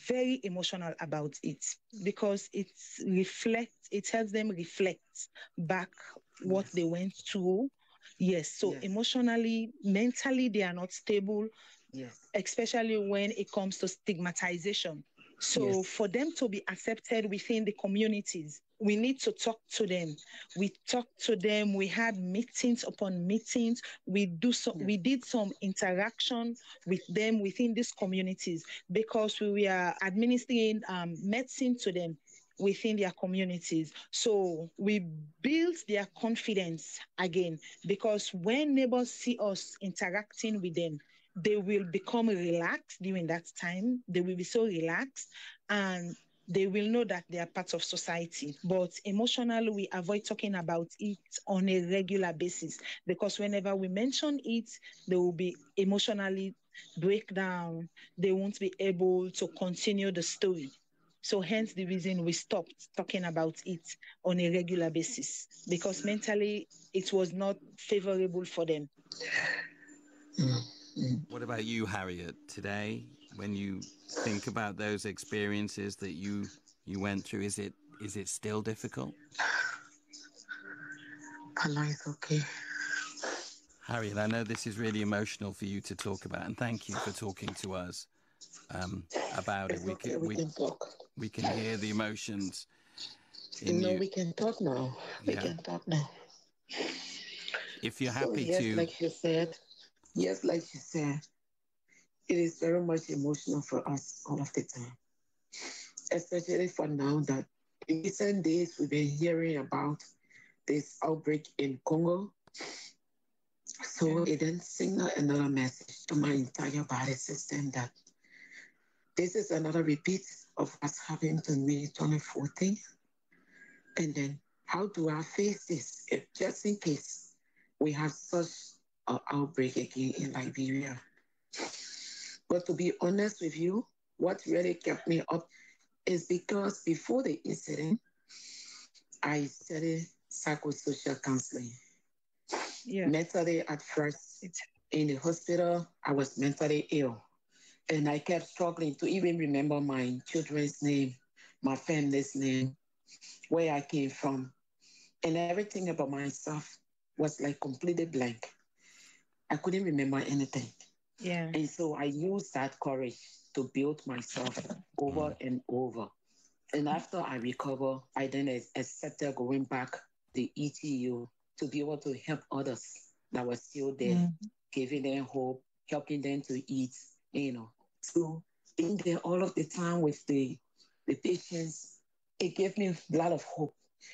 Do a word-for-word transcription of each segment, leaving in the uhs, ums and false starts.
very emotional about it because it reflects, it helps them reflect back what Yes. they went through. Yes, so Yes. emotionally, mentally, they are not stable, Yes. especially when it comes to stigmatization. So Yes. for them to be accepted within the communities, we need to talk to them. We talked to them. We had meetings upon meetings. We do so. Yes. We did some interaction with them within these communities because we were administering um, medicine to them within their communities. So we built their confidence again because when neighbors see us interacting with them, they will become relaxed during that time. They will be so relaxed and they will know that they are part of society. But emotionally, we avoid talking about it on a regular basis because whenever we mention it, they will be emotionally break down. They won't be able to continue the story. So hence the reason we stopped talking about it on a regular basis because mentally it was not favorable for them. What about you, Harriet, today, when you think about those experiences that you you went through, is it is it still difficult? Allah is okay. Harriet, I know this is really emotional for you to talk about, and thank you for talking to us um, about it. It's We okay, can we we can talk. we can hear the emotions in No, you. we can talk now. We Yeah. can talk now. If you're So happy yes, to, like she said, yes, like she said, it is very much emotional for us all of the time. Especially for now that in recent days we've been hearing about this outbreak in Congo. So it then signaled another message to my entire body system that this is another repeat of what's happened to me twenty fourteen. And then how do I face this if just in case we have such an outbreak again in Liberia? But to be honest with you, what really kept me up is because before the incident, I studied psychosocial counseling. Yeah. Mentally, at first, It's in the hospital, I was mentally ill. And I kept struggling to even remember my children's name, my family's name, where I came from. And everything about myself was like completely blank. I couldn't remember anything. yeah. And so I used that courage to build myself over mm, and over. And after I recover, I then accepted going back to E T U to be able to help others that were still there, Mm. giving them hope, helping them to eat, you know. So being there all of the time with the the patients, it gave me a lot of hope.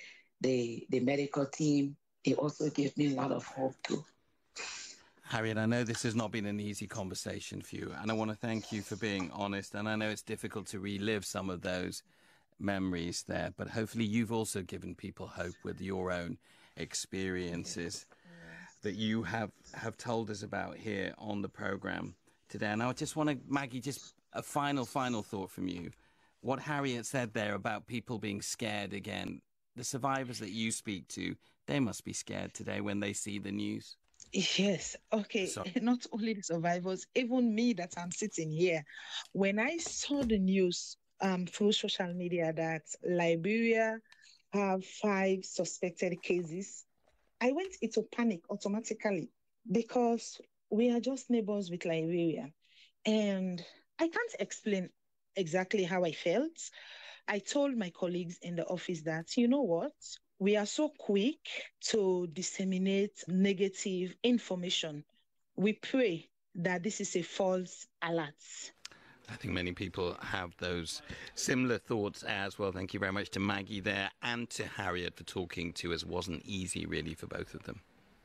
The the medical team, it also gave me a lot of hope too. Harriet, I know this has not been an easy conversation for you, and I want to thank you for being honest. And I know it's difficult to relive some of those memories there, but hopefully you've also given people hope with your own experiences that you have, have told us about here on the program today. And I just want to, Maggie, just a final, final thought from you. What Harriet said there about people being scared again, the survivors that you speak to, they must be scared today when they see the news. Yes, okay. So, Not only the survivors, even me that I'm sitting here. When I saw the news um, through social media that Liberia have five suspected cases, I went into panic automatically because we are just neighbors with Liberia. And I can't explain exactly how I felt. I told my colleagues in the office that, you know what? We are so quick to disseminate negative information. We pray that this is a false alert. I think many people have those similar thoughts as well. Thank you very much to Maggie there and to Harriet for talking to us. It wasn't easy, really, for both of them.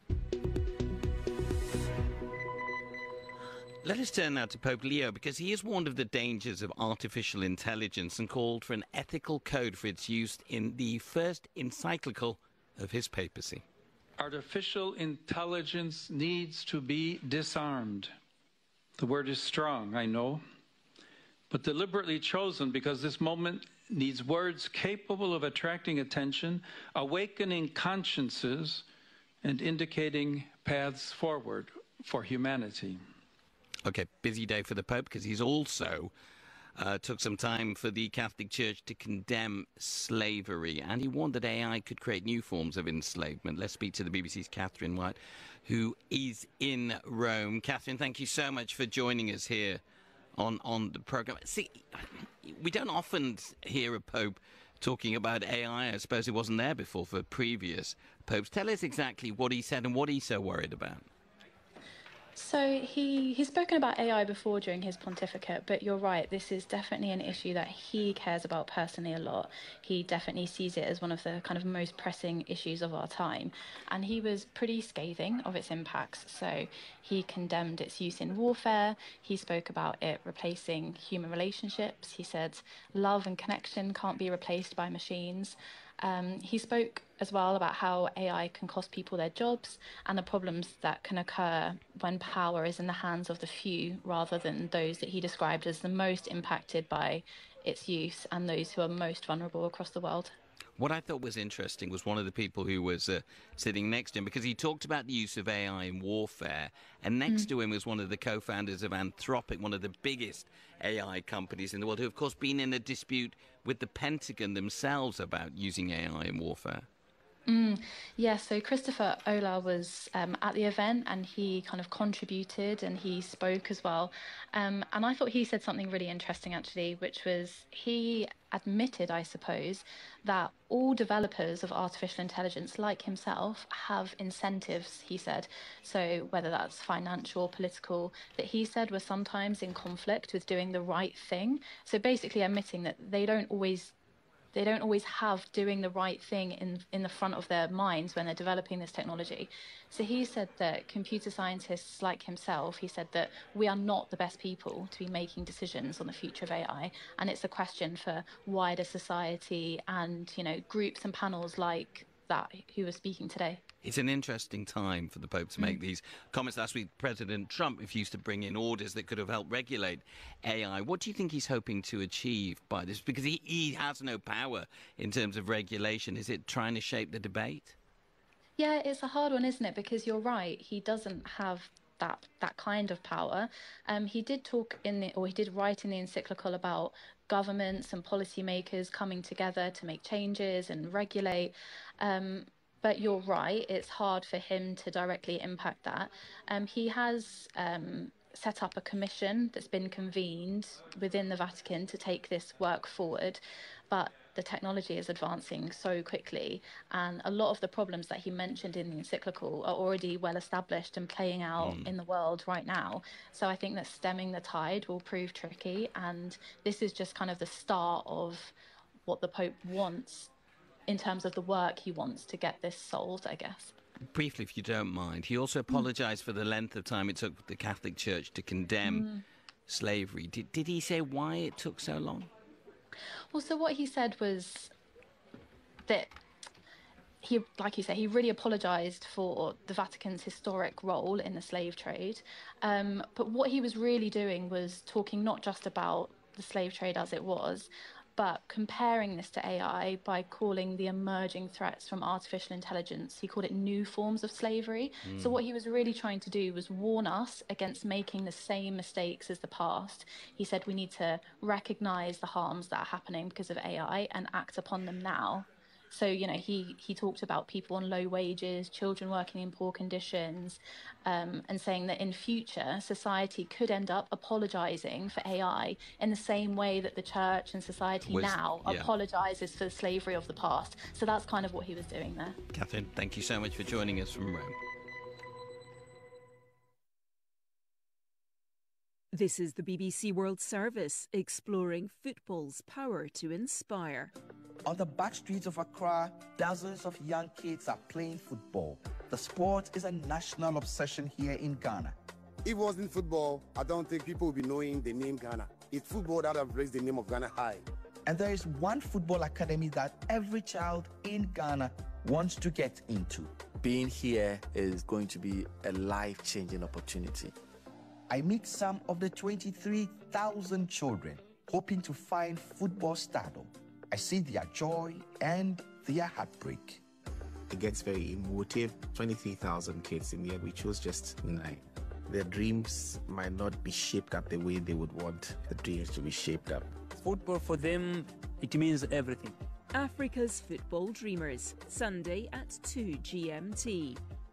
Let us turn now to Pope Leo, because he has warned of the dangers of artificial intelligence and called for an ethical code for its use in the first encyclical of his papacy. Artificial intelligence needs to be disarmed. The word is strong, I know, but deliberately chosen because this moment needs words capable of attracting attention, awakening consciences, and indicating paths forward for humanity. Okay, busy day for the Pope because he's also uh, took some time for the Catholic Church to condemn slavery, and he warned that A I could create new forms of enslavement. Let's speak to the B B C's Catherine White, who is in Rome. Catherine, thank you so much for joining us here on, on the programme. See, we don't often hear a pope talking about A I. I suppose it wasn't there before for previous popes. Tell us exactly what he said and what he's so worried about. So he, he's spoken about A I before during his pontificate, but you're right, this is definitely an issue that he cares about personally a lot. He definitely sees it as one of the kind of most pressing issues of our time. And he was pretty scathing of its impacts. So he condemned its use in warfare. He spoke about it replacing human relationships. He said love and connection can't be replaced by machines. Um, he spoke as well about how A I can cost people their jobs and the problems that can occur when power is in the hands of the few rather than those that he described as the most impacted by its use and those who are most vulnerable across the world. What I thought was interesting was one of the people who was uh, sitting next to him, because he talked about the use of A I in warfare, and next mm. to him was one of the co-founders of Anthropic, one of the biggest A I companies in the world, who, of course, been in a dispute with the Pentagon themselves about using A I in warfare. Mm, yeah, so Christopher Olah was um, at the event and he kind of contributed and he spoke as well. Um, and I thought he said something really interesting, actually, which was he admitted, I suppose, that all developers of artificial intelligence, like himself, have incentives, he said. So whether that's financial or political, that he said were sometimes in conflict with doing the right thing. So basically admitting that they don't always They don't always have doing the right thing in, in the front of their minds when they're developing this technology. So he said that computer scientists like himself, he said that we are not the best people to be making decisions on the future of A I. And it's a question for wider society and, you know, groups and panels like that who are speaking today. It's an interesting time for the Pope to make mm. these comments. Last week, President Trump refused to bring in orders that could have helped regulate A I. What do you think he's hoping to achieve by this? Because he, he has no power in terms of regulation. Is it trying to shape the debate? Yeah, it's a hard one, isn't it? Because you're right, he doesn't have that that kind of power. Um, he did talk in the, or he did write in the encyclical about governments and policymakers coming together to make changes and regulate. Um, But you're right, it's hard for him to directly impact that. Um, he has um, set up a commission that's been convened within the Vatican to take this work forward. But the technology is advancing so quickly, and a lot of the problems that he mentioned in the encyclical are already well established and playing out mm. in the world right now. So I think that stemming the tide will prove tricky, and this is just kind of the start of what the Pope wants in terms of the work he wants to get this solved, I guess. Briefly, if you don't mind, he also apologised mm. for the length of time it took the Catholic Church to condemn mm. slavery. Did, did he say why it took so long? Well, so what he said was that he, like you said, he really apologised for the Vatican's historic role in the slave trade. Um, but what he was really doing was talking not just about the slave trade as it was, but comparing this to A I by calling the emerging threats from artificial intelligence, he called it new forms of slavery. Mm. So what he was really trying to do was warn us against making the same mistakes as the past. He said we need to recognise the harms that are happening because of A I and act upon them now. So, you know, he, he talked about people on low wages, children working in poor conditions, um, and saying that in future, society could end up apologising for A I in the same way that the church and society was, now yeah. apologises for the slavery of the past. So that's kind of what he was doing there. Catherine, thank you so much for joining us from Rome. This is the B B C World Service, exploring football's power to inspire. On the back streets of Accra, dozens of young kids are playing football. The sport is a national obsession here in Ghana. If it wasn't football, I don't think people would be knowing the name Ghana. It's football that have raised the name of Ghana high. And there is one football academy that every child in Ghana wants to get into. Being here is going to be a life-changing opportunity. I meet some of the twenty-three thousand children hoping to find football stardom. I see their joy and their heartbreak. It gets very emotive. twenty-three thousand kids in the end. We chose just nine. their dreams might not be shaped up the way they would want the dreams to be shaped up. Football for them, it means everything. Africa's Football Dreamers, Sunday at two G M T.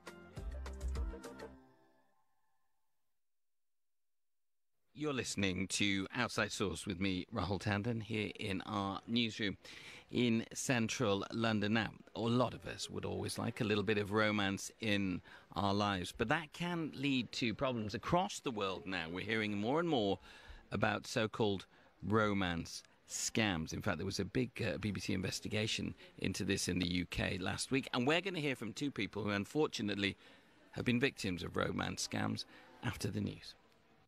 You're listening to Outside Source with me, Rahul Tandon, here in our newsroom in central London. Now, a lot of us would always like a little bit of romance in our lives, but that can lead to problems across the world now. We're hearing more and more about so-called romance scams. In fact, there was a big uh, B B C investigation into this in the U K last week, and we're going to hear from two people who unfortunately have been victims of romance scams after the news.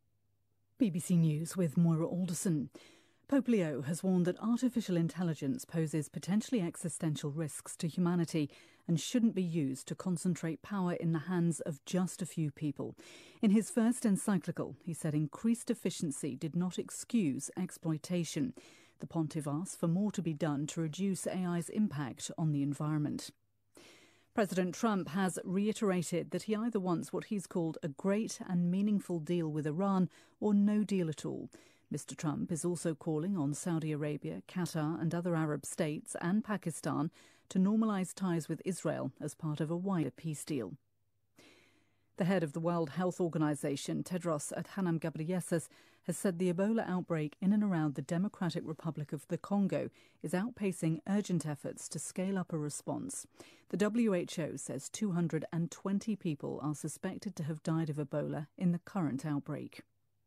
B B C News with Moira Alderson. Pope Leo has warned that artificial intelligence poses potentially existential risks to humanity and shouldn't be used to concentrate power in the hands of just a few people. In his first encyclical, he said increased efficiency did not excuse exploitation. The pontiff asked for more to be done to reduce A I's impact on the environment. President Trump has reiterated that he either wants what he's called a great and meaningful deal with Iran or no deal at all. Mister Trump is also calling on Saudi Arabia, Qatar and other Arab states and Pakistan to normalise ties with Israel as part of a wider peace deal. The head of the World Health Organization, Tedros Adhanom Ghebreyesus, has said the Ebola outbreak in and around the Democratic Republic of the Congo is outpacing urgent efforts to scale up a response. The W H O says two hundred twenty people are suspected to have died of Ebola in the current outbreak.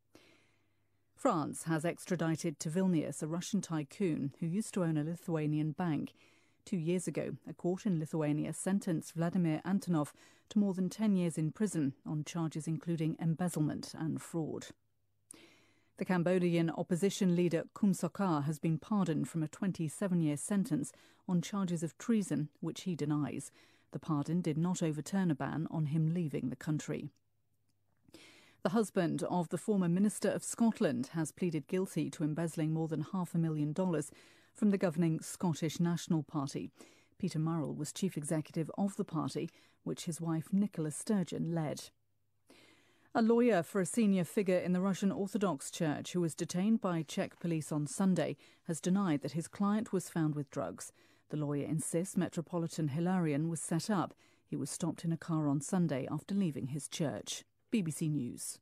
France has extradited to Vilnius a Russian tycoon who used to own a Lithuanian bank. Two years ago, a court in Lithuania sentenced Vladimir Antonov to more than ten years in prison on charges including embezzlement and fraud. The Cambodian opposition leader Kum Sokha has been pardoned from a twenty-seven-year sentence on charges of treason, which he denies. The pardon did not overturn a ban on him leaving the country. The husband of the former Minister of Scotland has pleaded guilty to embezzling more than half a million dollars from the governing Scottish National Party. Peter Murrell was chief executive of the party, which his wife Nicola Sturgeon led. A lawyer for a senior figure in the Russian Orthodox Church who was detained by Czech police on Sunday has denied that his client was found with drugs. The lawyer insists Metropolitan Hilarion was set up. He was stopped in a car on Sunday after leaving his church. B B C News.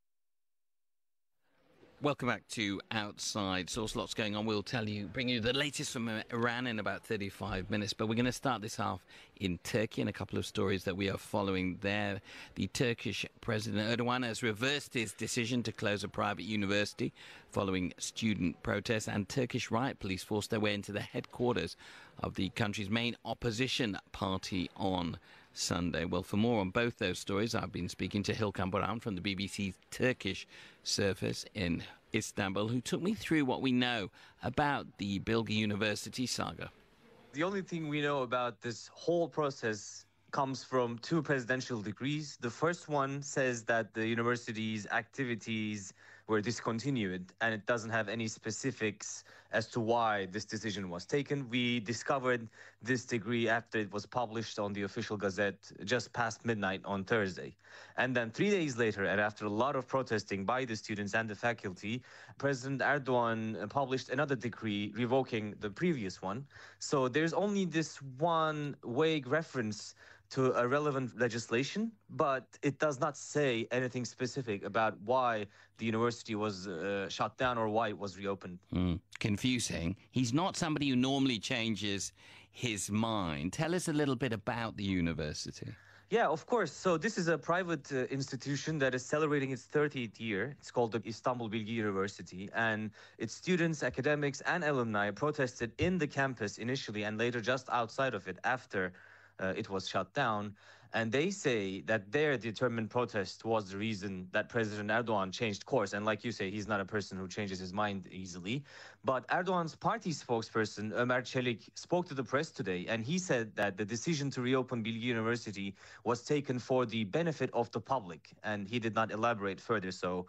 Welcome back to Outside Source. Lots going on. We'll tell you, bring you the latest from Iran in about thirty-five minutes. But we're going to start this half in Turkey and a couple of stories that we are following there. The Turkish President Erdogan has reversed his decision to close a private university following student protests, and Turkish riot police forced their way into the headquarters of the country's main opposition party on Sunday. Well, for more on both those stories, I've been speaking to Hilkan Boran from the B B C's Turkish service in Istanbul, who took me through what we know about the Bilgi University saga. The only thing we know about this whole process comes from two presidential decrees. The first one says that the university's activities were discontinued, and it doesn't have any specifics as to why this decision was taken. We discovered this decree after it was published on the official gazette just past midnight on Thursday. And then three days later, and after a lot of protesting by the students and the faculty, President Erdogan published another decree revoking the previous one. So there's only this one vague reference to a relevant legislation, but it does not say anything specific about why the university was uh, shut down or why it was reopened. Mm, confusing. He's not somebody who normally changes his mind. Tell us a little bit about the university. Yeah, of course. So this is a private uh, institution that is celebrating its thirtieth year. It's called the Istanbul Bilgi University, and its students, academics, and alumni protested in the campus initially and later just outside of it after Uh, it was shut down. And they say that their determined protest was the reason that President Erdogan changed course. And like you say, he's not a person who changes his mind easily. But Erdogan's party spokesperson, Ömer Çelik, spoke to the press today, and he said that the decision to reopen Bilgi University was taken for the benefit of the public. And he did not elaborate further. So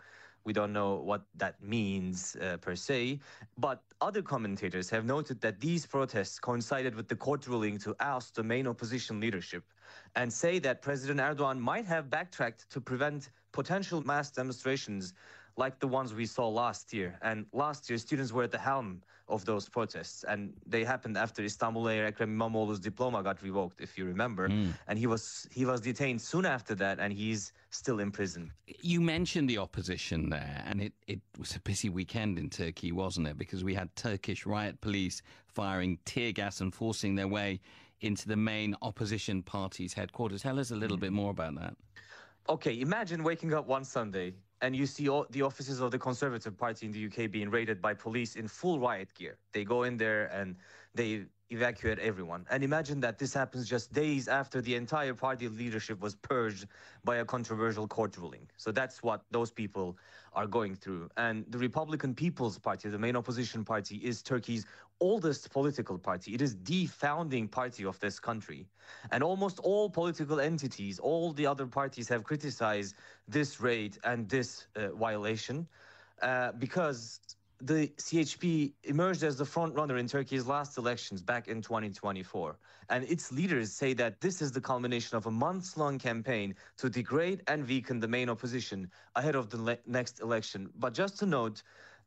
We don't know what that means uh, per se. But other commentators have noted that these protests coincided with the court ruling to oust the main opposition leadership and say that President Erdogan might have backtracked to prevent potential mass demonstrations like the ones we saw last year. And last year, students were at the helm of those protests, and they happened after Istanbul Mayor Ekrem İmamoğlu's diploma got revoked, if you remember. Mm. And he was he was detained soon after that, and he's still in prison. You mentioned the opposition there, and it, it was a busy weekend in Turkey, wasn't it? Because we had Turkish riot police firing tear gas and forcing their way into the main opposition party's headquarters. Tell us a little mm. bit more about that. Okay, imagine waking up one Sunday and you see all the offices of the Conservative Party in the U K being raided by police in full riot gear. They go in there and they evacuate everyone. And imagine that this happens just days after the entire party leadership was purged by a controversial court ruling. So that's what those people are going through. And the Republican People's Party, the main opposition party, is Turkey's oldest political party. It is the founding party of this country. And almost all political entities, all the other parties have criticized this raid and this uh, violation uh, because the C H P emerged as the front runner in Turkey's last elections back in twenty twenty-four. And its leaders say that this is the culmination of a months-long campaign to degrade and weaken the main opposition ahead of the le- next election. But just to note,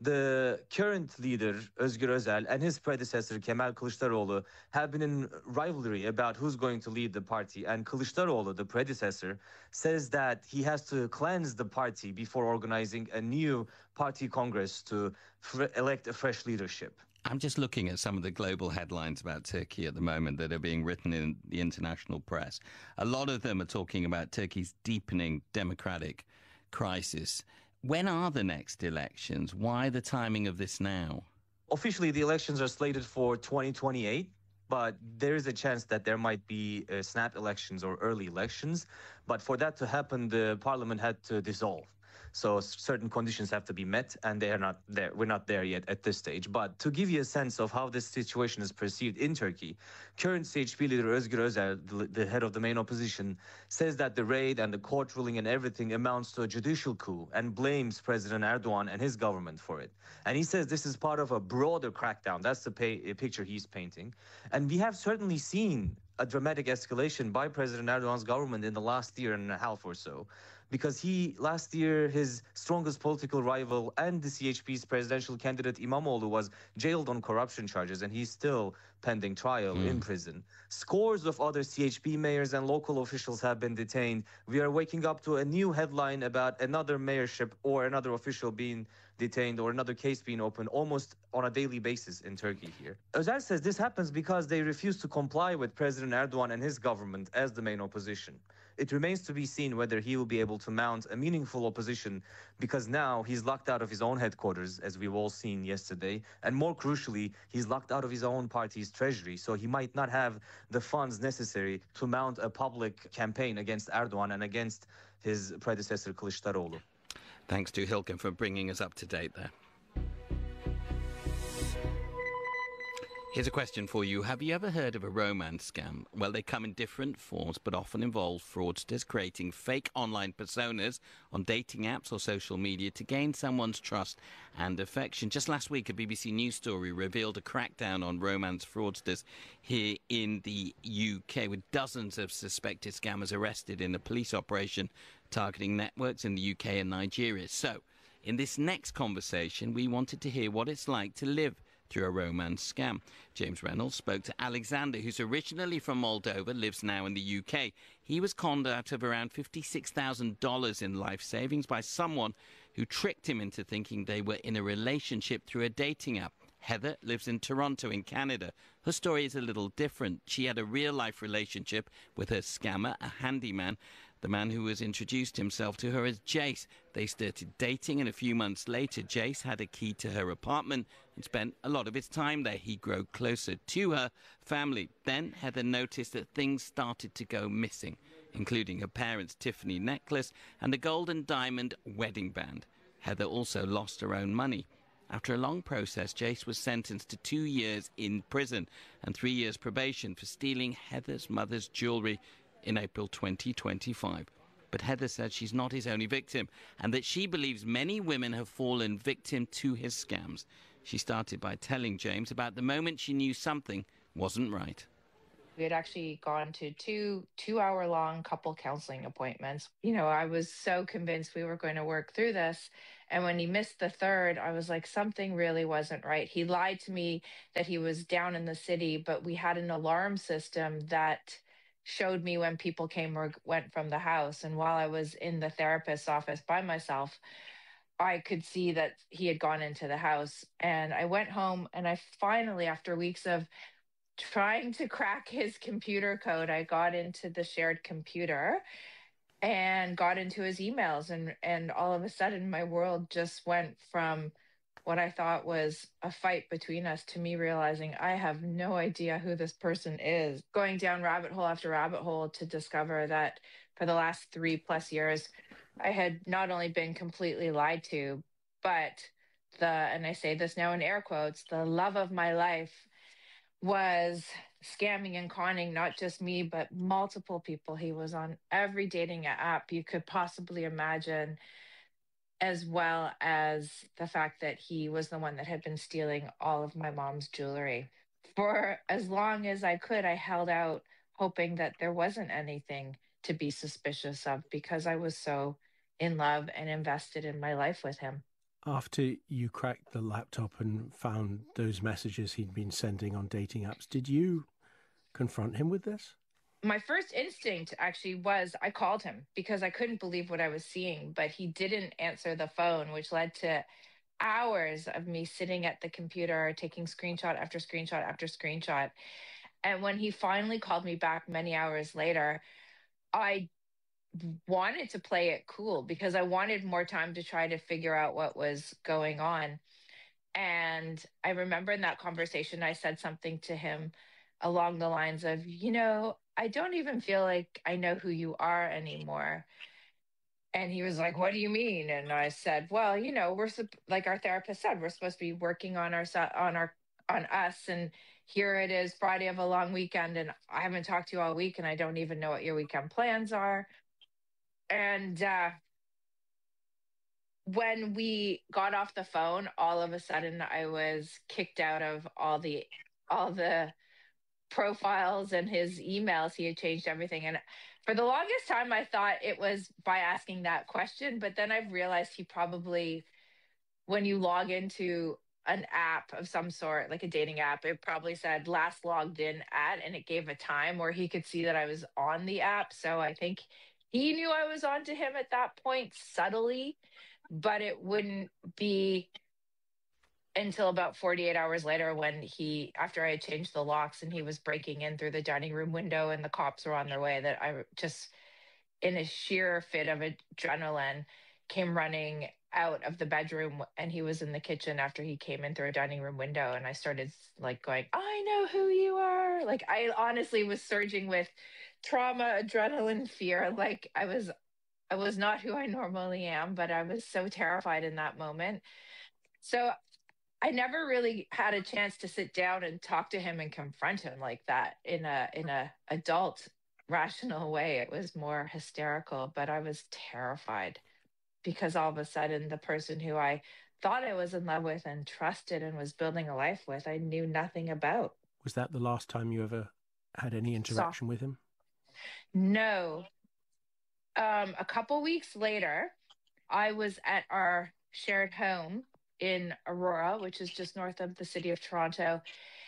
the current leader, Özgür Özel, and his predecessor, Kemal Kılıçdaroğlu, have been in rivalry about who's going to lead the party. And Kılıçdaroğlu, the predecessor, says that he has to cleanse the party before organizing a new party congress to fr- elect a fresh leadership. I'm just looking at some of the global headlines about Turkey at the moment that are being written in the international press. A lot of them are talking about Turkey's deepening democratic crisis. When are the next elections? Why the timing of this now? Officially, the elections are slated for twenty twenty-eight, but there is a chance that there might be uh, snap elections or early elections. But for that to happen, the parliament had to dissolve. So certain conditions have to be met, and they are not there. We're not there yet at this stage. But to give you a sense of how this situation is perceived in Turkey, current C H P leader Özgür Özel, the, the head of the main opposition, says that the raid and the court ruling and everything amounts to a judicial coup and blames President Erdogan and his government for it. And he says this is part of a broader crackdown. That's the pay, picture he's painting. And we have certainly seen a dramatic escalation by President Erdogan's government in the last year and a half or so. Because he, last year, his strongest political rival and the C H P's presidential candidate İmamoğlu was jailed on corruption charges, and he's still pending trial mm. in prison. Scores of other C H P mayors and local officials have been detained. We are waking up to a new headline about another mayorship or another official being detained or another case being opened almost on a daily basis in Turkey here. Özel says this happens because they refuse to comply with President Erdogan and his government as the main opposition. It remains to be seen whether he will be able to mount a meaningful opposition, because now he's locked out of his own headquarters, as we've all seen yesterday. And more crucially, he's locked out of his own party's treasury. So he might not have the funds necessary to mount a public campaign against Erdogan and against his predecessor, Kılıçdaroğlu. Thanks to Hilke for bringing us up to date there. Here's a question for you. Have you ever heard of a romance scam? Well, they come in different forms, but often involve fraudsters creating fake online personas on dating apps or social media to gain someone's trust and affection. Just last week, a B B C News story revealed a crackdown on romance fraudsters here in the U K, with dozens of suspected scammers arrested in a police operation targeting networks in the U K and Nigeria. So, in this next conversation, we wanted to hear what it's like to live through a romance scam. James Reynolds spoke to Alexander, who's originally from Moldova, lives now in the U K. He was conned out of around fifty-six thousand dollars in life savings by someone who tricked him into thinking they were in a relationship through a dating app. Heather lives in Toronto in Canada. Her story is a little different. She had a real-life relationship with her scammer, a handyman, the man who has introduced himself to her as Jace. They started dating, and a few months later, Jace had a key to her apartment and spent a lot of his time there. He grew closer to her family. Then Heather noticed that things started to go missing, including her parents' Tiffany necklace and a gold and diamond wedding band. Heather also lost her own money. After a long process, Jace was sentenced to two years in prison and three years probation for stealing Heather's mother's jewellery in April twenty twenty-five. But Heather said she's not his only victim and that she believes many women have fallen victim to his scams. She started by telling James about the moment she knew something wasn't right. We had actually gone to two two-hour-long couple counseling appointments. You know, I was so convinced we were going to work through this. And when he missed the third, I was like, something really wasn't right. He lied to me that he was down in the city, but we had an alarm system that showed me when people came or went from the house. And while I was in the therapist's office by myself, I could see that he had gone into the house. And I went home and I finally, after weeks of trying to crack his computer code, I got into the shared computer and got into his emails, and and all of a sudden my world just went from what I thought was a fight between us to me realizing I have no idea who this person is, going down rabbit hole after rabbit hole to discover that for the last three plus years I had not only been completely lied to, but the, and I say this now in air quotes, the love of my life was scamming and conning not just me, but multiple people. He was on every dating app you could possibly imagine, as well as the fact that he was the one that had been stealing all of my mom's jewelry. For as long as I could, I held out, hoping that there wasn't anything to be suspicious of, because I was so in love and invested in my life with him. After you cracked the laptop and found those messages he'd been sending on dating apps, did you confront him with this? My first instinct actually was I called him because I couldn't believe what I was seeing, but he didn't answer the phone, which led to hours of me sitting at the computer, taking screenshot after screenshot after screenshot. And when he finally called me back many hours later, I wanted to play it cool because I wanted more time to try to figure out what was going on. And I remember in that conversation, I said something to him along the lines of, you know, I don't even feel like I know who you are anymore. And he was like, what do you mean? And I said, well, you know, we're like our therapist said, we're supposed to be working on our, on our, on us. And here it is, Friday of a long weekend. And I haven't talked to you all week and I don't even know what your weekend plans are. And uh, when we got off the phone, all of a sudden I was kicked out of all the all the profiles and his emails. He had changed everything. And for the longest time, I thought it was by asking that question. But then I've realized he probably, when you log into an app of some sort, like a dating app, it probably said last logged in at, and it gave a time where he could see that I was on the app. So I think he knew I was on to him at that point subtly, but it wouldn't be until about forty-eight hours later when he, after I had changed the locks and he was breaking in through the dining room window and the cops were on their way, that I just, in a sheer fit of adrenaline, came running out of the bedroom, and he was in the kitchen after he came in through a dining room window. And I started like going, I know who you are. Like I honestly was surging with trauma, adrenaline, fear. Like I was, I was not who I normally am, but I was so terrified in that moment. So I never really had a chance to sit down and talk to him and confront him like that in a, in a adult rational way. It was more hysterical, but I was terrified because all of a sudden the person who I thought I was in love with and trusted and was building a life with, I knew nothing about. Was that the last time you ever had any interaction so, with him? No. Um, a couple weeks later, I was at our shared home in Aurora, which is just north of the city of Toronto.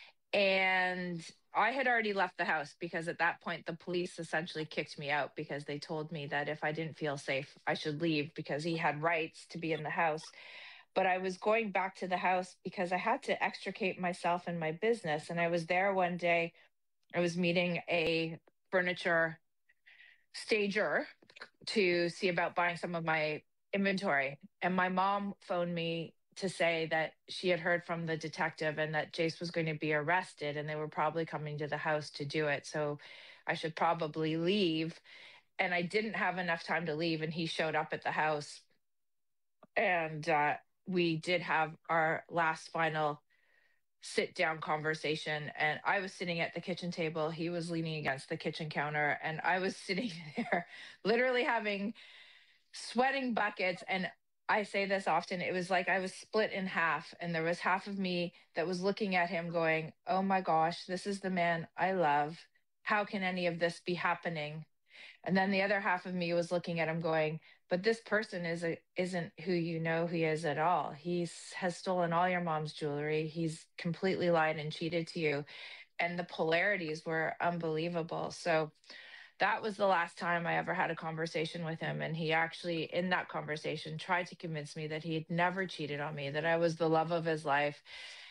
And I had already left the house because at that point, the police essentially kicked me out because they told me that if I didn't feel safe, I should leave because he had rights to be in the house. But I was going back to the house because I had to extricate myself and my business. And I was there one day. I was meeting a furniture stager to see about buying some of my inventory. And my mom phoned me to say that she had heard from the detective and that Jace was going to be arrested and they were probably coming to the house to do it. So I should probably leave. And I didn't have enough time to leave. And he showed up at the house. And uh, we did have our last final sit down conversation. And I was sitting at the kitchen table. He was leaning against the kitchen counter. And I was sitting there literally having sweating buckets. And I say this often, it was like I was split in half. And there was half of me that was looking at him going, oh my gosh, this is the man I love. How can any of this be happening? And then the other half of me was looking at him going, but this person is a, isn't who you know he is at all. He has stolen all your mom's jewelry. He's completely lied and cheated to you. And the polarities were unbelievable. So that was the last time I ever had a conversation with him. And he actually, in that conversation, tried to convince me that he had never cheated on me, that I was the love of his life.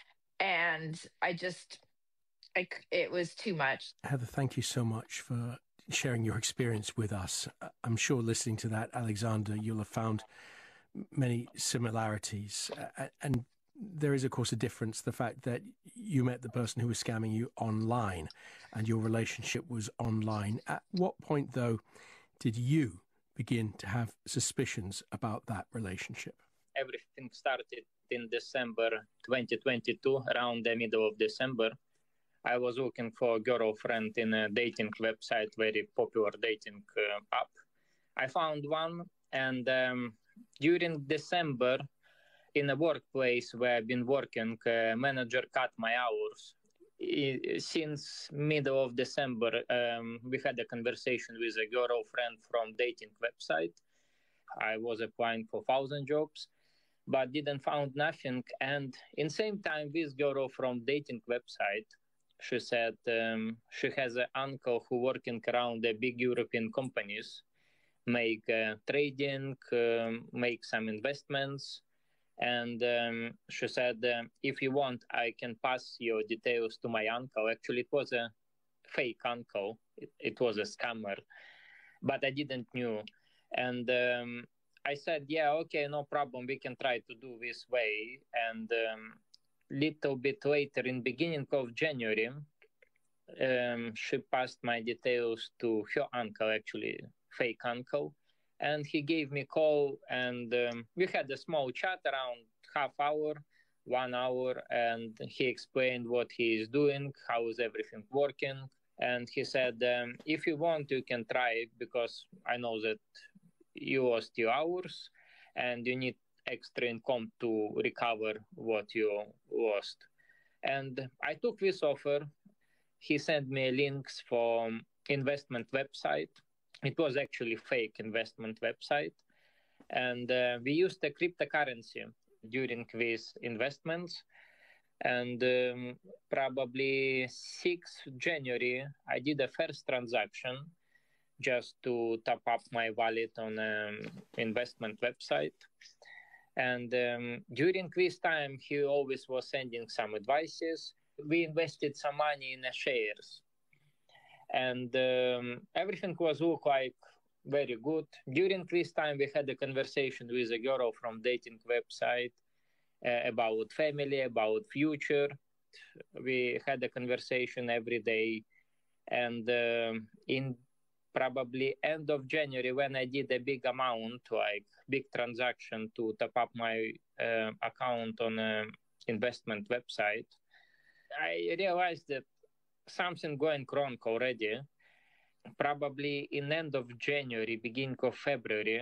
And I just, I, it was too much. Heather, thank you so much for sharing your experience with us. I'm sure listening to that, Alexander, you'll have found many similarities. Uh, and there is, of course, a difference, the fact that you met the person who was scamming you online and your relationship was online. At what point, though, did you begin to have suspicions about that relationship? Everything started in December twenty twenty-two, around the middle of December. I was looking for a girlfriend in a dating website, very popular dating uh, app. I found one, and um, during December, in a workplace where I've been working, uh, manager cut my hours. I, since middle of December, um, we had a conversation with a girlfriend from dating website. I was applying for thousand jobs, but didn't found nothing. And in same time, this girl from dating website, she said um, she has an uncle who working around the big European companies, make uh, trading, um, make some investments. And um, she said, um, if you want, I can pass your details to my uncle. Actually, it was a fake uncle. It, it was a scammer, but I didn't knew. And um, I said, yeah, okay, no problem. We can try to do this way. And um, little bit later, in beginning of January, um, she passed my details to her uncle, actually, fake uncle. And he gave me a call, and um, we had a small chat around half hour, one hour, and he explained what he is doing, how is everything working. And he said, um, if you want, you can try it, because I know that you lost your hours and you need extra income to recover what you lost. And I took this offer. He sent me links from investment website. It was actually fake investment website. And uh, we used the cryptocurrency during these investments. And um, probably sixth of January, I did a first transaction just to top up my wallet on an investment website. And um, during this time, he always was sending some advices. We invested some money in the shares. And um, everything was look like very good. During this time, we had a conversation with a girl from dating website uh, about family, about future. We had a conversation every day. And um, in probably end of January, when I did a big amount, like big transaction to top up my uh, account on an investment website, I realized that something going wrong already. Probably in end of January, beginning of February,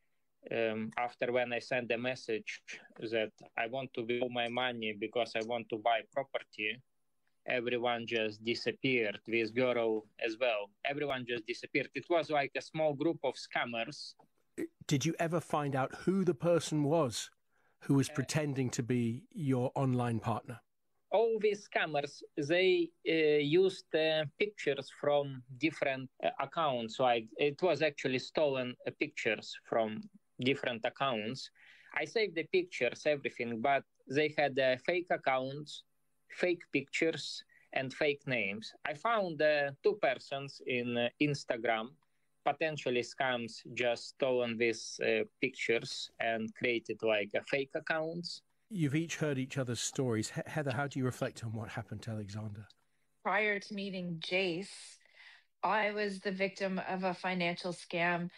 um, after when I sent a message that I want to withdraw my money because I want to buy property, everyone just disappeared. This girl as well. Everyone just disappeared. It was like a small group of scammers. Did you ever find out who the person was who was uh, pretending to be your online partner? All these scammers, they uh, used uh, pictures from different uh, accounts. Like it was actually stolen uh, pictures from different accounts. I saved the pictures, everything, but they had uh, fake accounts, fake pictures, and fake names. I found uh, two persons in uh, Instagram, potentially scams, just stolen these uh, pictures and created like uh, fake accounts. You've each heard each other's stories. He- Heather, how do you reflect on what happened to Alexander? Prior to meeting Jace, I was the victim of a financial scam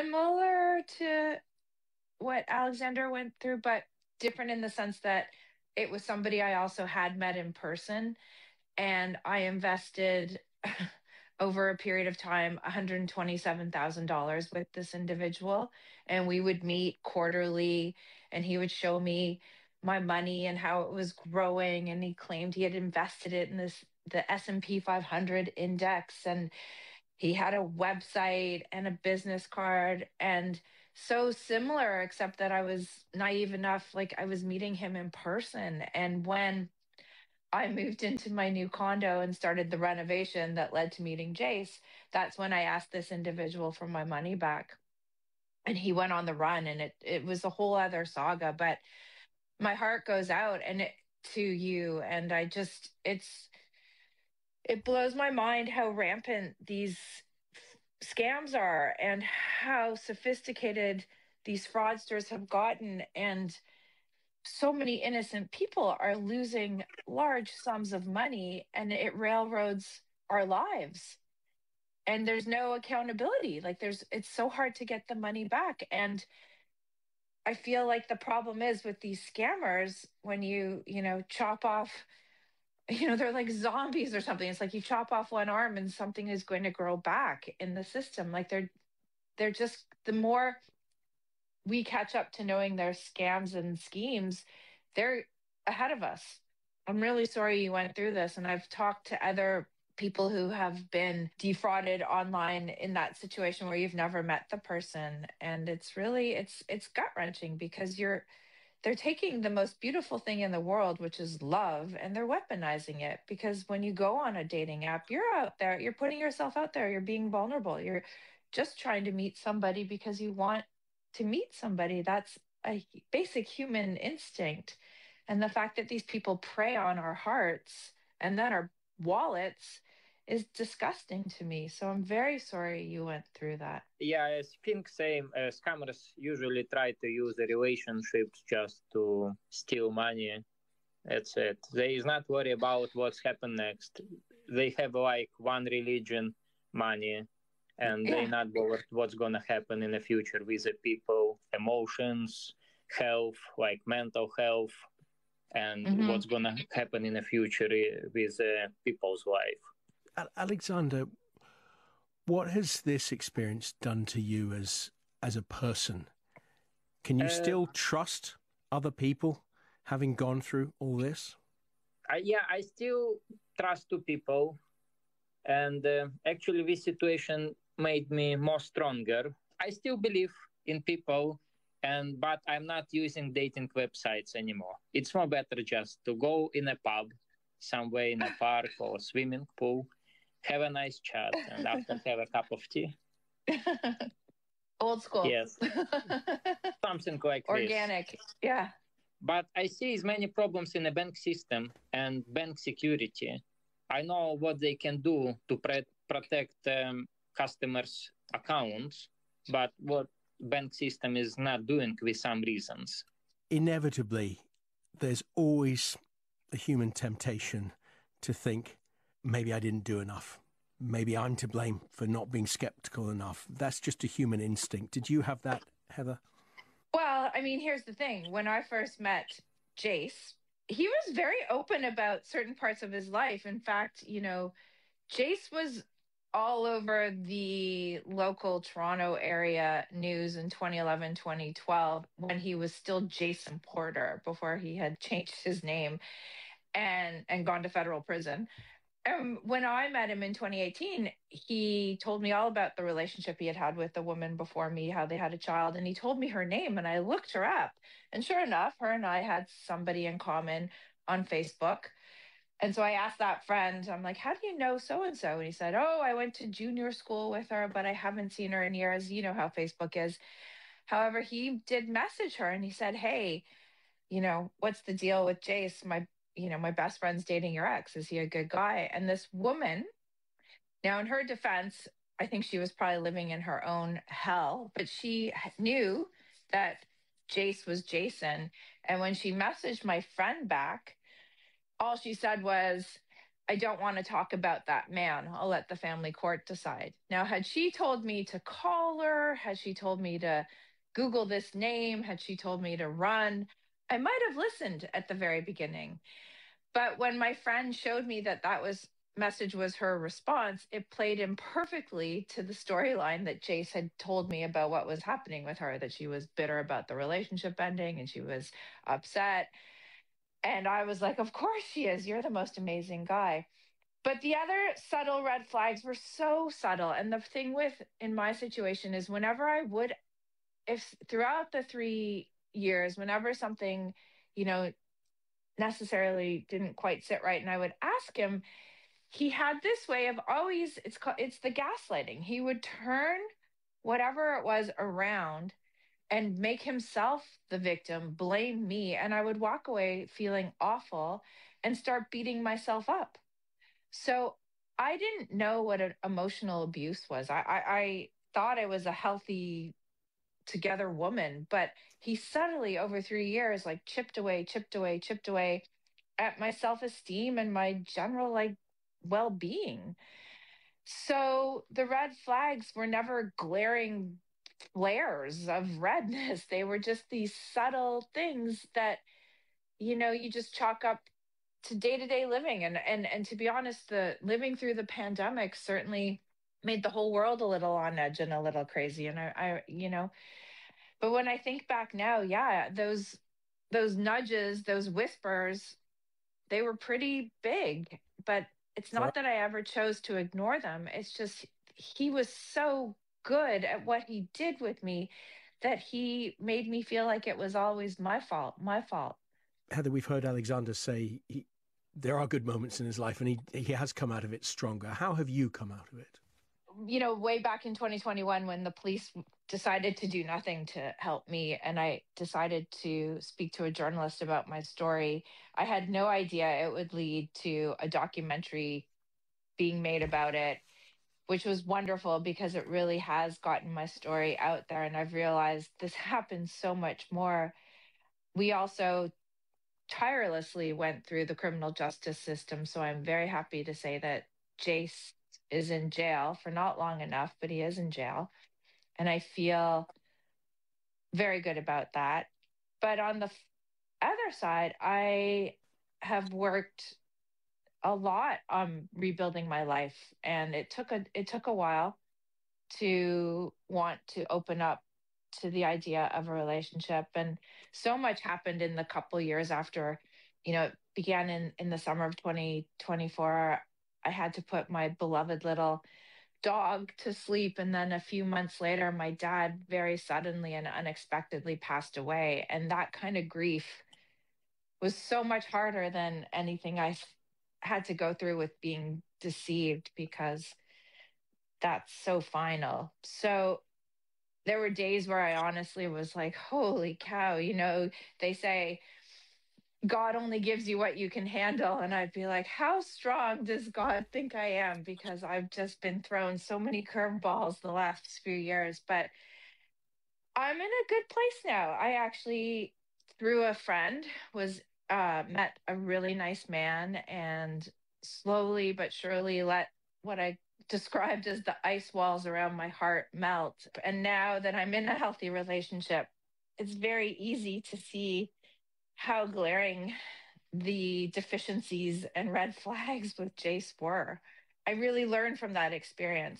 similar to what Alexander went through, but different in the sense that it was somebody I also had met in person. And I invested over a period of time one hundred twenty-seven thousand dollars with this individual. And we would meet quarterly, and he would show me my money and how it was growing. And he claimed he had invested it in this the S and P five hundred index, and he had a website and a business card, and so similar, except that I was naive enough, like I was meeting him in person. And when I moved into my new condo and started the renovation that led to meeting Jace, that's when I asked this individual for my money back. And he went on the run, and it it was a whole other saga. But my heart goes out and it, to you, and I just it's it blows my mind how rampant these scams are and how sophisticated these fraudsters have gotten, and so many innocent people are losing large sums of money, and it railroads our lives, and there's no accountability. Like there's it's so hard to get the money back. And I feel like the problem is with these scammers, when you you know chop off, you know, they're like zombies or something. It's like you chop off one arm and something is going to grow back in the system. Like they're they're just, the more we catch up to knowing their scams and schemes, they're ahead of us. I'm really sorry you went through this. And I've talked to other people who have been defrauded online in that situation where you've never met the person. And it's really, it's, it's gut wrenching, because you're, they're taking the most beautiful thing in the world, which is love, and they're weaponizing it. Because when you go on a dating app, you're out there, you're putting yourself out there, you're being vulnerable. You're just trying to meet somebody because you want to meet somebody. That's a basic human instinct. And the fact that these people prey on our hearts and then our wallets is disgusting to me. So I'm very sorry you went through that. Yeah, I think same. Uh, scammers usually try to use the relationships just to steal money. That's it. They is not worry about what's happened next. They have like one religion, money, and yeah. They not bothered what's gonna happen in the future with the people, emotions, health, like mental health, and mm-hmm. what's gonna happen in the future with uh, people's life. Alexander, what has this experience done to you as as a person? Can you uh, still trust other people having gone through all this? I, yeah, I still trust two people. And uh, actually, this situation made me more stronger. I still believe in people, and but I'm not using dating websites anymore. It's more better just to go in a pub, somewhere in a park or swimming pool, have a nice chat, and after have a cup of tea. Old school. Yes. Something like organic. This. Yeah. But I see as many problems in the bank system and bank security. I know what they can do to pre- protect um, customers' accounts, but what bank system is not doing with some reasons. Inevitably, there's always a human temptation to think, maybe I didn't do enough. Maybe I'm to blame for not being skeptical enough. That's just a human instinct. Did you have that, Heather? Well, I mean, here's the thing. When I first met Jace, he was very open about certain parts of his life. In fact, you know, Jace was all over the local Toronto area news in twenty eleven, twenty twelve, when he was still Jason Porter, before he had changed his name and, and gone to federal prison. Um, when I met him in twenty eighteen, he told me all about the relationship he had had with the woman before me, how they had a child, and he told me her name, and I looked her up. And sure enough, her and I had somebody in common on Facebook. And so I asked that friend, I'm like, how do you know so-and-so? And he said, oh, I went to junior school with her, but I haven't seen her in years. You know how Facebook is. However, he did message her, and he said, hey, you know, what's the deal with Jace? My you know, my best friend's dating your ex. Is he a good guy? And this woman, now in her defense, I think she was probably living in her own hell, but she knew that Jace was Jason. And when she messaged my friend back, all she said was, I don't want to talk about that man. I'll let the family court decide. Now, had she told me to call her, had she told me to Google this name, had she told me to run, I might have listened at the very beginning. But when my friend showed me that that was message was her response, it played in perfectly to the storyline that Jace had told me about what was happening with her, that she was bitter about the relationship ending and she was upset. And I was like, of course she is. You're the most amazing guy. But the other subtle red flags were so subtle. And the thing with, in my situation, is whenever I would, if throughout the three years, whenever something, you know, necessarily didn't quite sit right, and I would ask him, he had this way of always, it's called, it's the gaslighting. He would turn whatever it was around and make himself the victim, blame me, and I would walk away feeling awful and start beating myself up. So I didn't know what an emotional abuse was. I, I, I thought I was a healthy, together woman, but he subtly over three years, like chipped away, chipped away, chipped away at my self-esteem and my general like well-being. So the red flags were never glaring flares of redness. They were just these subtle things that, you know, you just chalk up to day-to-day living. And and and to be honest, the living through the pandemic certainly made the whole world a little on edge and a little crazy. And I, I you know, but when I think back now, yeah, those those nudges, those whispers, they were pretty big. But it's not that I ever chose to ignore them. It's just he was so good at what he did with me that he made me feel like it was always my fault, my fault. Heather, we've heard Alexander say he, there are good moments in his life and he, he has come out of it stronger. How have you come out of it? You know, way back in twenty twenty-one, when the police decided to do nothing to help me, and I decided to speak to a journalist about my story, I had no idea it would lead to a documentary being made about it, which was wonderful because it really has gotten my story out there. And I've realized this happens so much more. We also tirelessly went through the criminal justice system. So I'm very happy to say that Jace is in jail for not long enough, but he is in jail. And I feel very good about that. But on the other side, I have worked a lot on rebuilding my life. And it took a, it took a while to want to open up to the idea of a relationship. And so much happened in the couple years after, you know, it began in, in the summer of twenty twenty-four. I had to put my beloved little dog to sleep. And then a few months later, my dad very suddenly and unexpectedly passed away. And that kind of grief was so much harder than anything I had to go through with being deceived, because that's so final. So there were days where I honestly was like, holy cow, you know, they say, God only gives you what you can handle. And I'd be like, how strong does God think I am? Because I've just been thrown so many curveballs the last few years. But I'm in a good place now. I actually, through a friend, was uh, met a really nice man and slowly but surely let what I described as the ice walls around my heart melt. And now that I'm in a healthy relationship, it's very easy to see how glaring the deficiencies and red flags with Jace were. I really learned from that experience.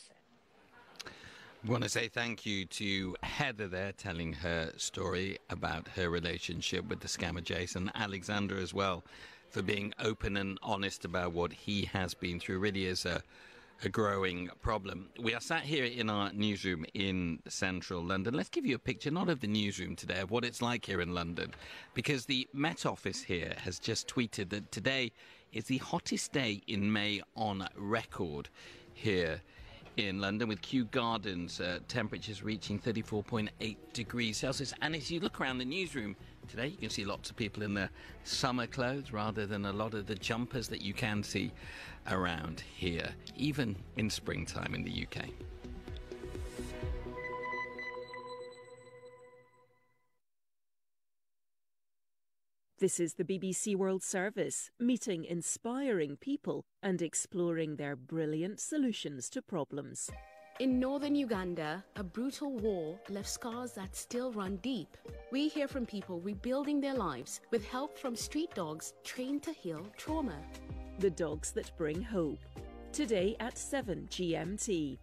I want to say thank you to Heather there, telling her story about her relationship with the scammer Jace, and Alexander as well, for being open and honest about what he has been through. Really is a a growing problem. We are sat here in our newsroom in central London. Let's give you a picture, not of the newsroom today, of what it's like here in London, because the Met Office here has just tweeted that today is the hottest day in May on record here in London, with Kew Gardens uh, temperatures reaching thirty-four point eight degrees Celsius. And as you look around the newsroom today, you can see lots of people in their summer clothes rather than a lot of the jumpers that you can see around here, even in springtime in the U K. This is the B B C World Service, meeting inspiring people and exploring their brilliant solutions to problems. In northern Uganda, a brutal war left scars that still run deep. We hear from people rebuilding their lives with help from street dogs trained to heal trauma. The dogs that bring hope. Today at seven G M T.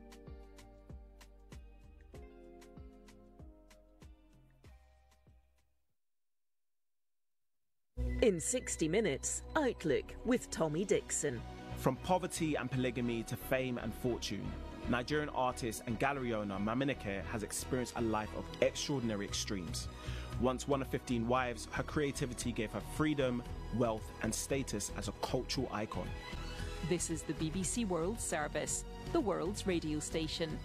In sixty minutes, Outlook with Tommy Dixon. From poverty and polygamy to fame and fortune, Nigerian artist and gallery owner Maminike has experienced a life of extraordinary extremes. Once one of fifteen wives, her creativity gave her freedom, wealth and status as a cultural icon. This is the B B C World Service, the world's radio station.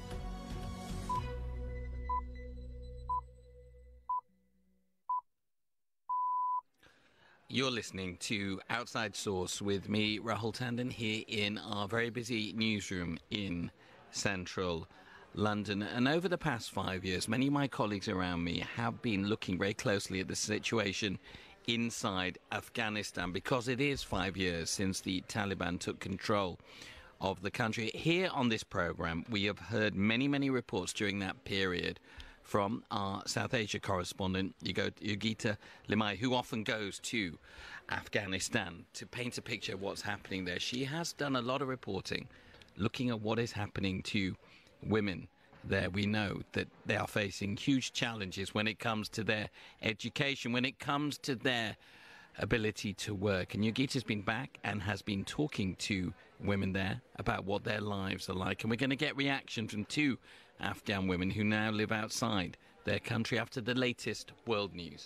You're listening to Outside Source with me, Rahul Tandon, here in our very busy newsroom in central London. And over the past five years, many of my colleagues around me have been looking very closely at the situation inside Afghanistan, because it is five years since the Taliban took control of the country. Here on this programme, we have heard many, many reports during that period from our South Asia correspondent, Yogita Limaye, who often goes to Afghanistan to paint a picture of what's happening there. She has done a lot of reporting looking at what is happening to women there. We know that they are facing huge challenges when it comes to their education, when it comes to their ability to work. And Yogita's been back and has been talking to women there about what their lives are like. And we're going to get reaction from two Afghan women who now live outside their country after the latest world news.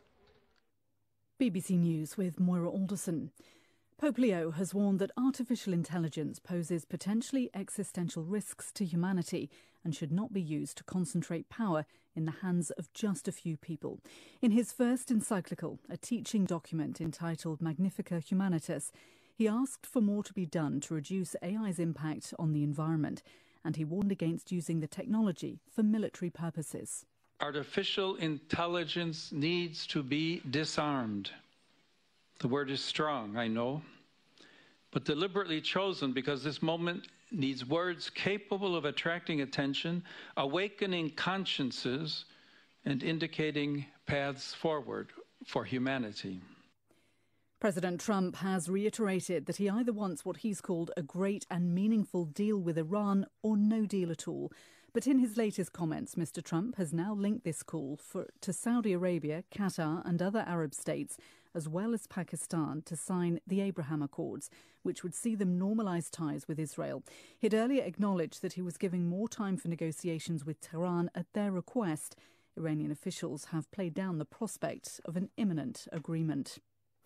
B B C News with Moira Alderson. Pope Leo has warned that artificial intelligence poses potentially existential risks to humanity and should not be used to concentrate power in the hands of just a few people. In his first encyclical, a teaching document entitled Magnificat Humanitas, he asked for more to be done to reduce A I's impact on the environment, and he warned against using the technology for military purposes. Artificial intelligence needs to be disarmed. The word is strong, I know, but deliberately chosen because this moment needs words capable of attracting attention, awakening consciences, and indicating paths forward for humanity. President Trump has reiterated that he either wants what he's called a great and meaningful deal with Iran or no deal at all. But in his latest comments, Mister Trump has now linked this call for, to Saudi Arabia, Qatar and other Arab states, as well as Pakistan, to sign the Abraham Accords, which would see them normalise ties with Israel. He'd earlier acknowledged that he was giving more time for negotiations with Tehran at their request. Iranian officials have played down the prospect of an imminent agreement.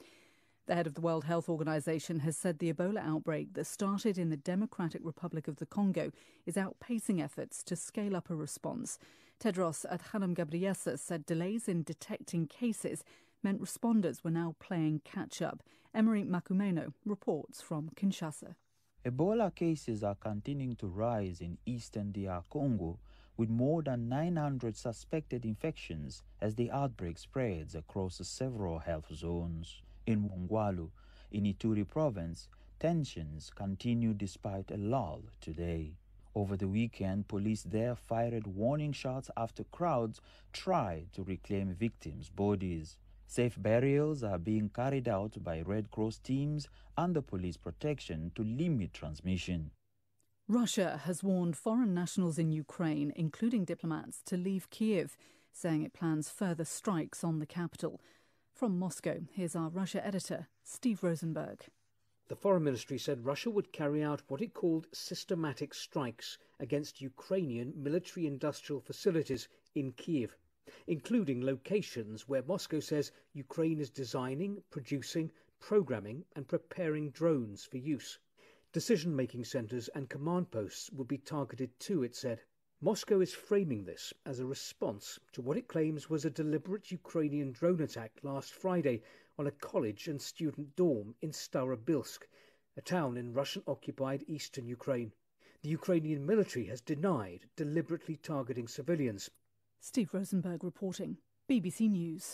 The head of the World Health Organization has said the Ebola outbreak that started in the Democratic Republic of the Congo is outpacing efforts to scale up a response. Tedros Adhanom Ghebreyesus said delays in detecting cases meant responders were now playing catch-up. Emery Makumeno reports from Kinshasa. Ebola cases are continuing to rise in eastern D R Congo, with more than nine hundred suspected infections as the outbreak spreads across several health zones. In Mongwalu, in Ituri province, tensions continue despite a lull today. Over the weekend, police there fired warning shots after crowds tried to reclaim victims' bodies. Safe burials are being carried out by Red Cross teams under police protection to limit transmission. Russia has warned foreign nationals in Ukraine, including diplomats, to leave Kiev, saying it plans further strikes on the capital. From Moscow, here's our Russia editor, Steve Rosenberg. The Foreign Ministry said Russia would carry out what it called systematic strikes against Ukrainian military-industrial facilities in Kiev, including locations where Moscow says Ukraine is designing, producing, programming and preparing drones for use. Decision-making centres and command posts would be targeted too, it said. Moscow is framing this as a response to what it claims was a deliberate Ukrainian drone attack last Friday on a college and student dorm in Starobilsk, a town in Russian-occupied eastern Ukraine. The Ukrainian military has denied deliberately targeting civilians. Steve Rosenberg reporting, B B C News.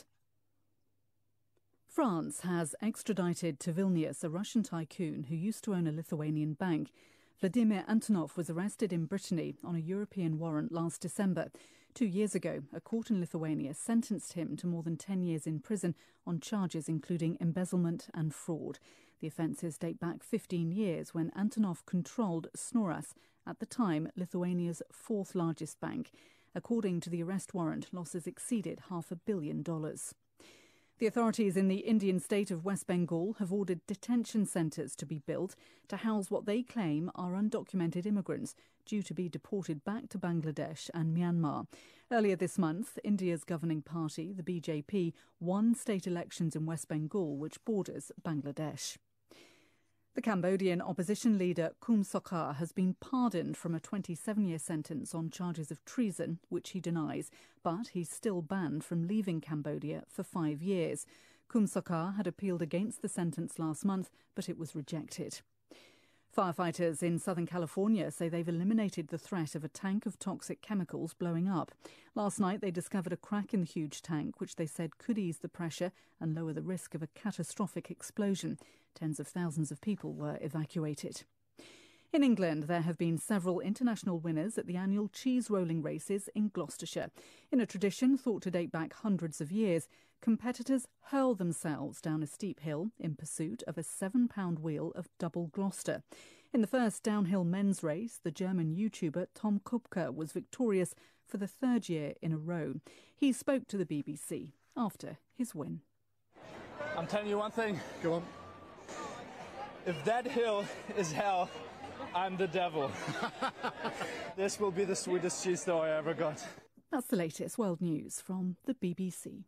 France has extradited to Vilnius a Russian tycoon who used to own a Lithuanian bank. Vladimir Antonov was arrested in Brittany on a European warrant last December. Two years ago, a court in Lithuania sentenced him to more than ten years in prison on charges including embezzlement and fraud. The offences date back fifteen years when Antonov controlled Snoras, at the time Lithuania's fourth largest bank. According to the arrest warrant, losses exceeded half a billion dollars. The authorities in the Indian state of West Bengal have ordered detention centres to be built to house what they claim are undocumented immigrants due to be deported back to Bangladesh and Myanmar. Earlier this month, India's governing party, the B J P, won state elections in West Bengal, which borders Bangladesh. The Cambodian opposition leader Kum Sokha has been pardoned from a twenty-seven-year sentence on charges of treason, which he denies, but he's still banned from leaving Cambodia for five years. Kum Sokha had appealed against the sentence last month, but it was rejected. Firefighters in Southern California say they've eliminated the threat of a tank of toxic chemicals blowing up. Last night they discovered a crack in the huge tank, which they said could ease the pressure and lower the risk of a catastrophic explosion. Tens of thousands of people were evacuated. In England, there have been several international winners at the annual cheese rolling races in Gloucestershire. In a tradition thought to date back hundreds of years, competitors hurl themselves down a steep hill in pursuit of a seven-pound wheel of double Gloucester. In the first downhill men's race, the German YouTuber Tom Kupka was victorious for the third year in a row. He spoke to the B B C after his win. I'm telling you one thing. Go on. If that hill is hell, I'm the devil. This will be the sweetest cheese dough I ever got. That's the latest world news from the B B C.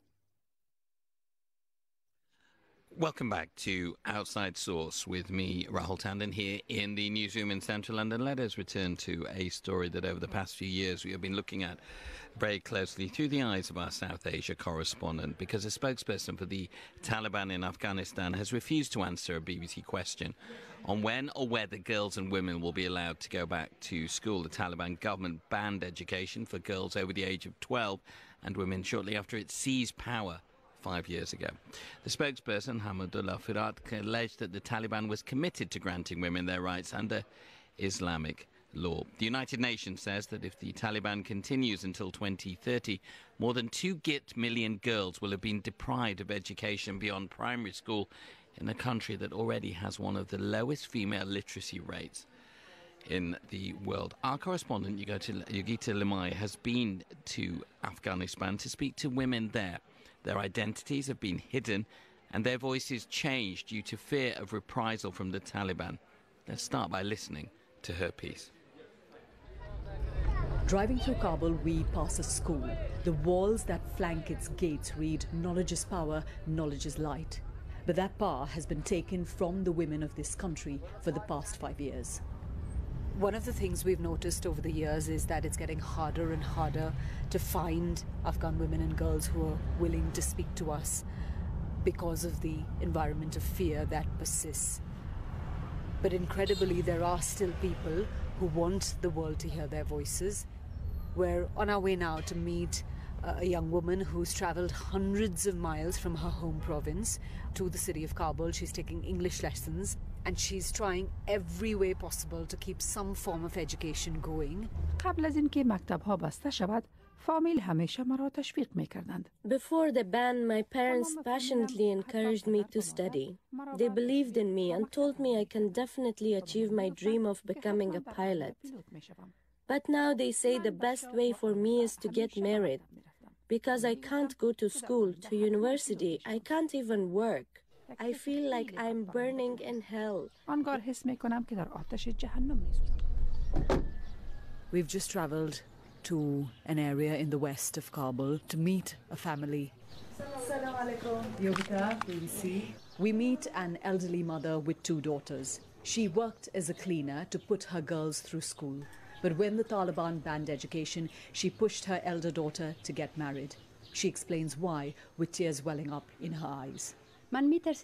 Welcome back to Outside Source with me, Rahul Tandon, here in the newsroom in central London. Let us return to a story that over the past few years we have been looking at very closely through the eyes of our South Asia correspondent, because a spokesperson for the Taliban in Afghanistan has refused to answer a B B C question on when or whether girls and women will be allowed to go back to school. The Taliban government banned education for girls over the age of twelve and women shortly after it seized power five years ago. The spokesperson, Hamidullah Firat, alleged that the Taliban was committed to granting women their rights under Islamic law. The United Nations says that if the Taliban continues until twenty thirty, more than two million girls will have been deprived of education beyond primary school in a country that already has one of the lowest female literacy rates in the world. Our correspondent, Yogita Limai, has been to Afghanistan to speak to women there. Their identities have been hidden and their voices changed due to fear of reprisal from the Taliban. Let's start by listening to her piece. Driving through Kabul, we pass a school. The walls that flank its gates read, "Knowledge is power, knowledge is light." But that power has been taken from the women of this country for the past five years. One of the things we've noticed over the years is that it's getting harder and harder to find Afghan women and girls who are willing to speak to us because of the environment of fear that persists. But incredibly, there are still people who want the world to hear their voices. We're on our way now to meet a young woman who's traveled hundreds of miles from her home province to the city of Kabul. She's taking English lessons and she's trying every way possible to keep some form of education going. Before the ban, my parents passionately encouraged me to study. They believed in me and told me I can definitely achieve my dream of becoming a pilot. But now they say the best way for me is to get married. Because I can't go to school, to university, I can't even work. I feel like I'm burning in hell. We've just traveled to an area in the west of Kabul to meet a family. We meet an elderly mother with two daughters. She worked as a cleaner to put her girls through school. But when the Taliban banned education, she pushed her elder daughter to get married. She explains why, with tears welling up in her eyes. I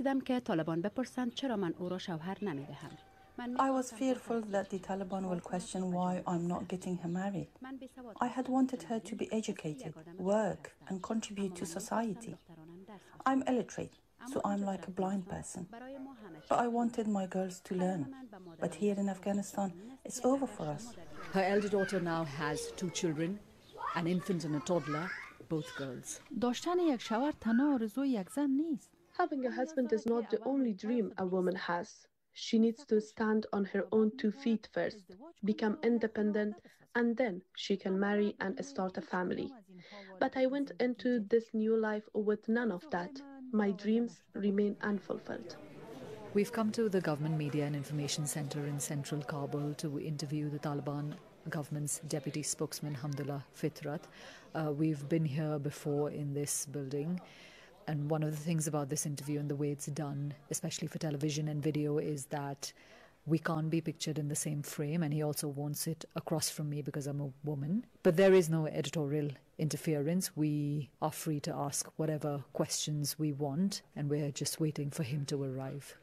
was fearful that the Taliban will question why I'm not getting her married. I had wanted her to be educated, work, and contribute to society. I'm illiterate, so I'm like a blind person. But I wanted my girls to learn. But here in Afghanistan, it's over for us. Her elder daughter now has two children, an infant and a toddler, both girls. Having a husband is not the only dream a woman has. She needs to stand on her own two feet first, become independent, and then she can marry and start a family. But I went into this new life with none of that. My dreams remain unfulfilled. We've come to the Government Media and Information Centre in central Kabul to interview the Taliban government's deputy spokesman, Hamdullah Fitrat. Uh, we've been here before in this building. And one of the things about this interview and the way it's done, especially for television and video, is that we can't be pictured in the same frame, and he also wants it across from me because I'm a woman. But there is no editorial interference. We are free to ask whatever questions we want, and we're just waiting for him to arrive.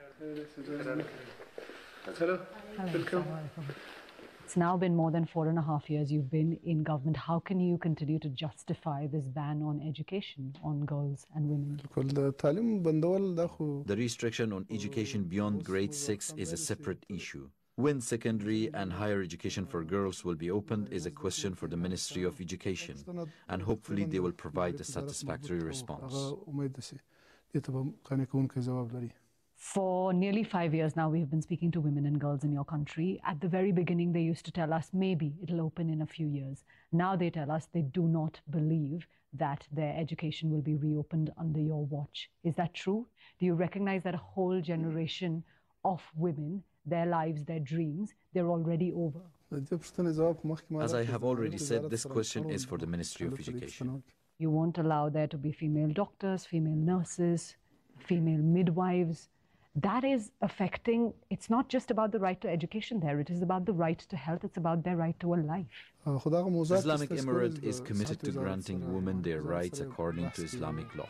Hello. Welcome. It's now been more than four and a half years you've been in government. How can you continue to justify this ban on education on girls and women? The restriction on education beyond grade six is a separate issue. When secondary and higher education for girls will be opened is a question for the Ministry of Education, and hopefully they will provide a satisfactory response. For nearly five years now, we've been speaking to women and girls in your country. At the very beginning, they used to tell us maybe it'll open in a few years. Now they tell us they do not believe that their education will be reopened under your watch. Is that true? Do you recognize that a whole generation of women, their lives, their dreams, they're already over? As I have already said, this question is for the Ministry of Education. You won't allow there to be female doctors, female nurses, female midwives. That is affecting, it's not just about the right to education there, it is about the right to health, it's about their right to a life. The Islamic Emirate is committed to granting women their rights according to Islamic law.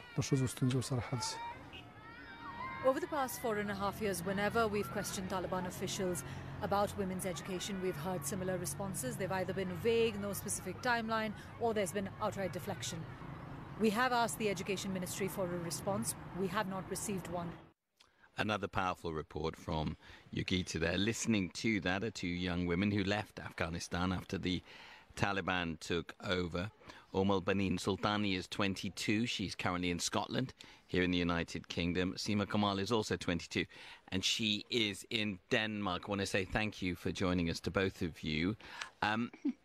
Over the past four and a half years, whenever we've questioned Taliban officials about women's education, we've heard similar responses. They've either been vague, no specific timeline, or there's been outright deflection. We have asked the Education Ministry for a response. We have not received one. Another powerful report from Yogita there. Listening to that are two young women who left Afghanistan after the Taliban took over. Omal Banin Sultani is twenty-two. She's currently in Scotland, here in the United Kingdom. Seema Kamal is also twenty-two, and she is in Denmark. I want to say thank you for joining us to both of you. Um,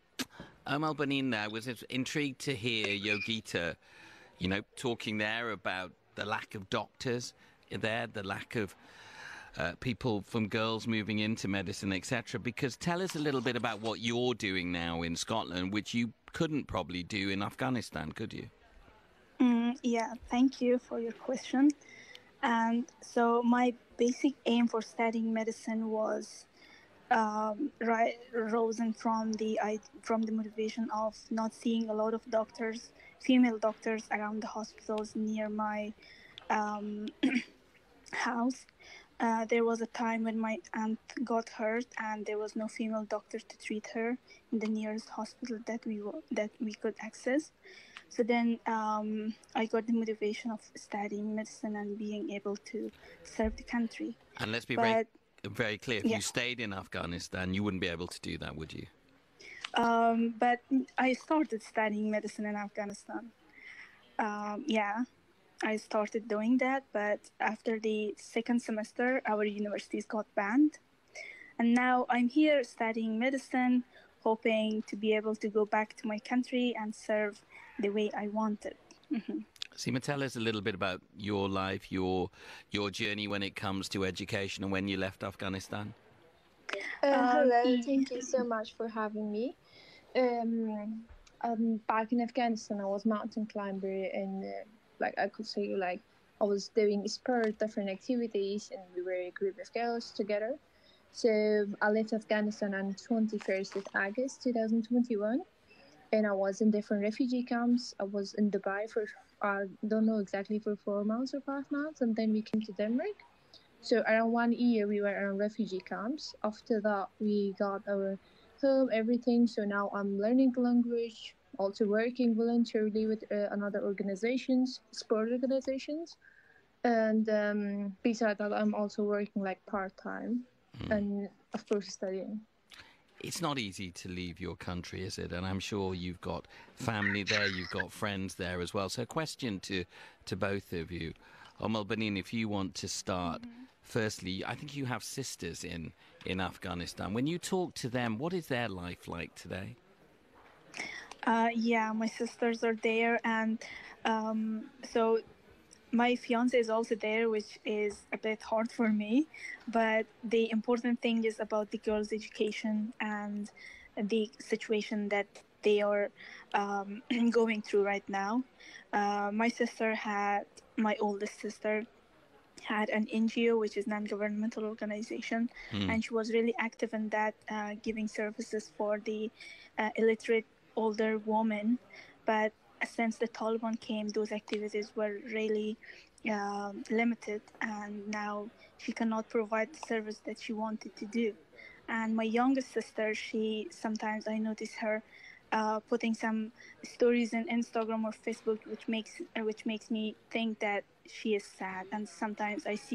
Omal Banin, I was intrigued to hear Yogita, you know, talking there about the lack of doctors there, the lack of uh, people from girls moving into medicine, et cetera. Because tell us a little bit about what you're doing now in Scotland, which you couldn't probably do in Afghanistan, could you? Mm, yeah, thank you for your question. And so my basic aim for studying medicine was um, right, risen from the I, from the motivation of not seeing a lot of doctors, female doctors around the hospitals near my um, house. Uh, there was a time when my aunt got hurt and there was no female doctor to treat her in the nearest hospital that we w- that we could access. So then um, I got the motivation of studying medicine and being able to serve the country. And let's be but, very, very clear, if yeah. you stayed in Afghanistan, you wouldn't be able to do that, would you? Um, but I started studying medicine in Afghanistan. Um, yeah. I started doing that, but after the second semester, our universities got banned. And now I'm here studying medicine, hoping to be able to go back to my country and serve the way I wanted. Mm-hmm. Seema, tell us a little bit about your life, your your journey when it comes to education and when you left Afghanistan. Uh, hello, um, thank you so much for having me. Um, um, back in Afghanistan, I was mountain climber and uh, like I could say, like I was doing sport, different activities, and we were a group of girls together. So I left Afghanistan on twenty-first of August two thousand twenty-one, and I was in different refugee camps. I was in Dubai for I don't know exactly for four months or five months, and then we came to Denmark. So around one year we were in refugee camps. After that, we got our home, everything. So now I'm learning the language. Also working voluntarily with uh, another organizations, sport organizations. And um, besides that, I'm also working like part-time mm. and, of course, studying. It's not easy to leave your country, is it? And I'm sure you've got family there, you've got friends there as well. So a question to, to both of you. Om al-Banin, if you want to start, mm-hmm. firstly, I think you have sisters in, in Afghanistan. When you talk to them, what is their life like today? Uh, yeah, my sisters are there, and um, so my fiance is also there, which is a bit hard for me. But the important thing is about the girls' education and the situation that they are um, going through right now. Uh, my sister had, my oldest sister, had an N G O, which is non-governmental organization, mm. and she was really active in that, uh, giving services for the uh, illiterate older women. But since the Taliban came, those activities were really uh, limited, and now she cannot provide the service that she wanted to do. And my youngest sister, she sometimes I notice her uh, putting some stories on Instagram or Facebook, which makes uh, which makes me think that she is sad. And sometimes I see